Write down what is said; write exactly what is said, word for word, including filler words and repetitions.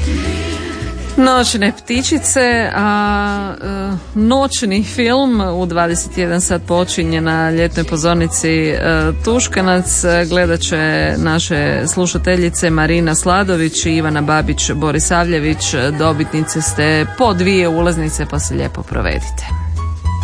Noćne ptičice, a e, noćni film u dvadeset jedan sat počinje na ljetnoj pozornici e, Tuškanac. Gledat će naše slušateljice Marina Sladović i Ivana Babić Borisavljević. Dobitnice ste po dvije ulaznice, pa se lijepo provedite.